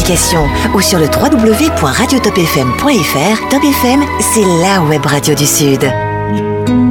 l'application ou sur le www.radiotopfm.fr. Top FM, c'est la web radio du Sud.